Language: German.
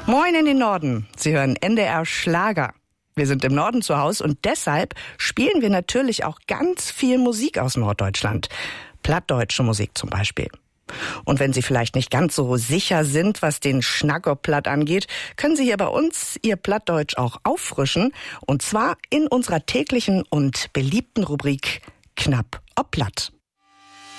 Moin in den Norden. Sie hören NDR Schlager. Wir sind im Norden zu Hause und deshalb spielen wir natürlich auch ganz viel Musik aus Norddeutschland. Plattdeutsche Musik zum Beispiel. Und wenn Sie vielleicht nicht ganz so sicher sind, was den Schnackerplatt angeht, können Sie hier bei uns Ihr Plattdeutsch auch auffrischen. Und zwar in unserer täglichen und beliebten Rubrik Knapp ob Platt.